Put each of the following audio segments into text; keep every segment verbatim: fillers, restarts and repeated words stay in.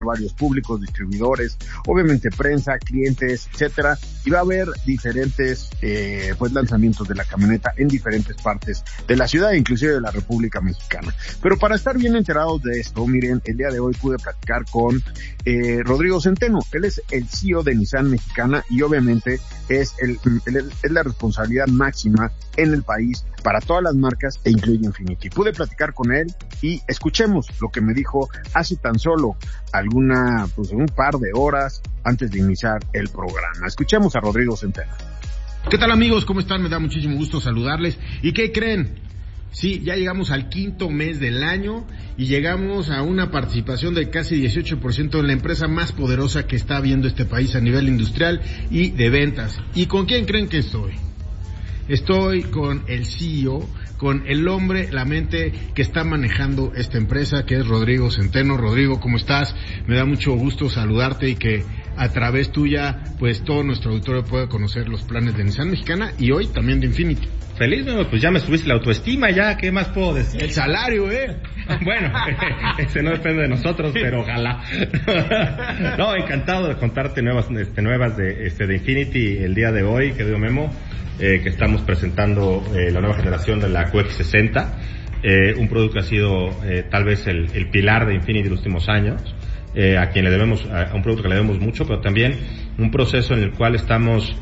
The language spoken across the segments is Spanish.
varios públicos, distribuidores, obviamente prensa, clientes, etcétera, y va a haber diferentes eh, pues lanzamientos de la camioneta en diferentes partes de la ciudad, inclusive de la República Mexicana. Pero para estar bien enterados de esto, miren, el día de hoy pude platicar con eh, Rodrigo Centeno. Él es el C E O de Nissan Mexicana y obviamente es el, el es la responsabilidad máxima en el país para todas las marcas e incluye Infiniti. Pude platicar con él y escuchemos lo que me dijo hace tan solo alguna, pues un par de horas antes de iniciar el programa. Escuchemos a Rodrigo Centeno. ¿Qué tal, amigos? ¿Cómo están? Me da muchísimo gusto saludarles. ¿Y qué creen? Sí, ya llegamos al quinto mes del año y llegamos a una participación de casi dieciocho por ciento en la empresa más poderosa que está viendo este país a nivel industrial y de ventas. ¿Y con quién creen que estoy? Estoy con el C E O, con el hombre, la mente que está manejando esta empresa, que es Rodrigo Centeno. Rodrigo, ¿cómo estás? Me da mucho gusto saludarte y que a través tuya, pues todo nuestro auditorio pueda conocer los planes de Nissan Mexicana y hoy también de Infiniti. Feliz, no, pues ya me subiste la autoestima, ya, ¿qué más puedo decir? El salario, ¿eh? Bueno, ese no depende de nosotros, pero ojalá. No, encantado de contarte nuevas, este, nuevas de, este, de Infiniti el día de hoy, querido Memo, eh, que estamos presentando eh, la nueva generación de la Q X sesenta, eh, un producto que ha sido eh, tal vez el, el pilar de Infiniti de los últimos años, eh, a quien le debemos, a un producto que le debemos mucho, pero también un proceso en el cual estamos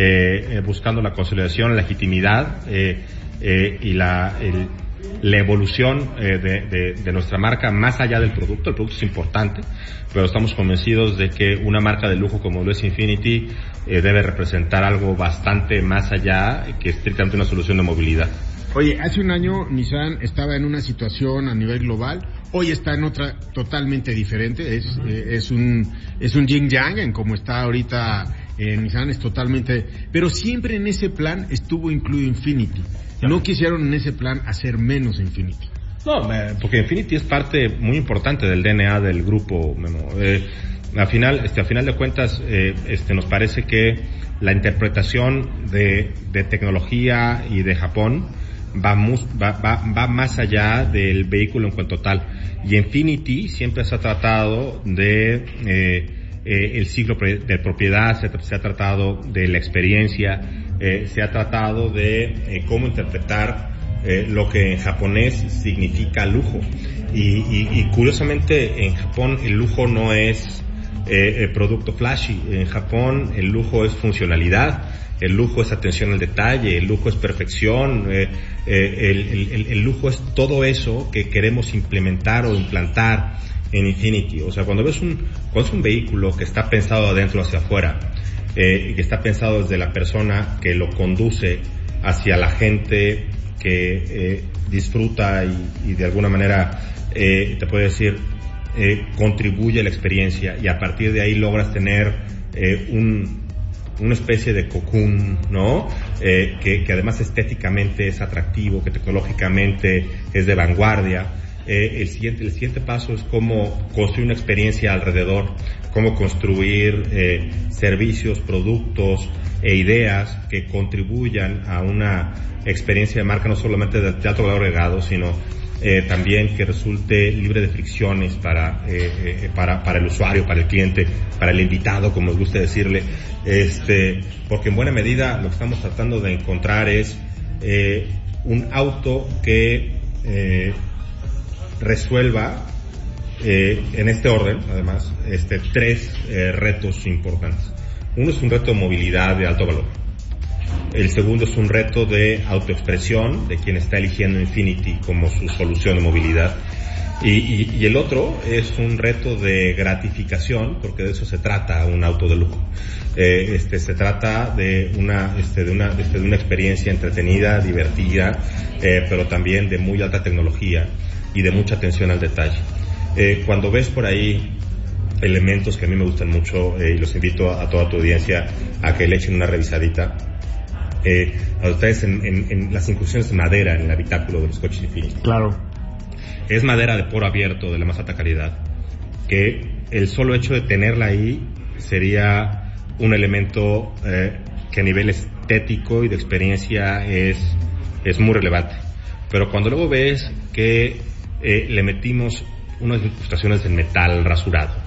Eh, buscando la consolidación, la legitimidad eh, eh, y la, el, la evolución eh, de, de, de nuestra marca más allá del producto. El producto es importante, pero estamos convencidos de que una marca de lujo como lo es Infiniti eh, debe representar algo bastante más allá que estrictamente una solución de movilidad. Oye, hace un año Nissan estaba en una situación a nivel global, hoy está en otra totalmente diferente, es, eh, es un, es un yin yang en como está ahorita eh, Nissan, es totalmente, pero siempre en ese plan estuvo incluido Infiniti, no quisieron en ese plan hacer menos Infiniti. No, porque Infiniti es parte muy importante del D N A del grupo, Memo. Eh, al final, este, a final de cuentas, eh, este, nos parece que la interpretación de, de tecnología y de Japón Va, mus, va, va, va más allá del vehículo en cuanto tal. Y Infiniti siempre se ha tratado de eh, eh, el ciclo de propiedad, se, se ha tratado de la experiencia, eh, se ha tratado de eh, cómo interpretar eh, lo que en japonés significa lujo. Y, y, y curiosamente en Japón el lujo no es eh, el producto flashy. En Japón el lujo es funcionalidad. El lujo es atención al detalle, el lujo es perfección, eh, eh, el, el, el lujo es todo eso que queremos implementar o implantar en Infiniti. O sea, cuando ves un, cuando es un vehículo que está pensado adentro hacia afuera, eh, y que está pensado desde la persona que lo conduce hacia la gente que eh, disfruta y, y de alguna manera, eh, te puedo decir, eh, contribuye a la experiencia y a partir de ahí logras tener eh, un una especie de cocoon, ¿no? Eh, que, que además estéticamente es atractivo, que tecnológicamente es de vanguardia. Eh, el siguiente, el siguiente paso es cómo construir una experiencia alrededor, cómo construir eh, servicios, productos e ideas que contribuyan a una experiencia de marca no solamente de alto valor agregado, sino Eh, también que resulte libre de fricciones para, eh, eh, para, para el usuario, para el cliente, para el invitado, como nos gusta decirle, este, porque en buena medida lo que estamos tratando de encontrar es, eh, un auto que, eh, resuelva, eh, en este orden, además, este, tres, eh, retos importantes. Uno es un reto de movilidad de alto valor. El segundo es un reto de autoexpresión de quien está eligiendo Infiniti como su solución de movilidad. Y, y, y el otro es un reto de gratificación, porque de eso se trata un auto de lujo. Eh, este, se trata de una, este, de una, este, de una experiencia entretenida, divertida, eh, pero también de muy alta tecnología y de mucha atención al detalle. Eh, cuando ves por ahí elementos que a mí me gustan mucho, eh, y los invito a, a toda tu audiencia a que le echen una revisadita. Eh, a ustedes en, en, en las inclusiones de madera en el habitáculo de los coches Infiniti. Claro. Es madera de poro abierto de la más alta calidad, que el solo hecho de tenerla ahí sería un elemento eh, que a nivel estético y de experiencia es, es muy relevante. Pero cuando luego ves que eh, le metimos unas incrustaciones de metal rasurado,